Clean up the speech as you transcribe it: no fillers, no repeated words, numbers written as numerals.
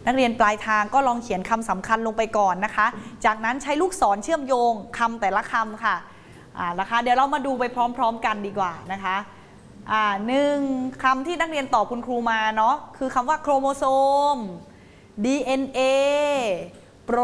นักเรียนปลายทางก็ลองเขียนคำสำคัญลงไปก่อนนะคะจากนั้นใช้ลูกศรเชื่อมโยงคำแต่ละคำค่ะนะคะเดี๋ยวเรามาดูไปพร้อมๆกันดีกว่านะคะ1คำที่นักเรียนตอบคุณครูมาเนาะคือคำว่าโครโมโซม DNA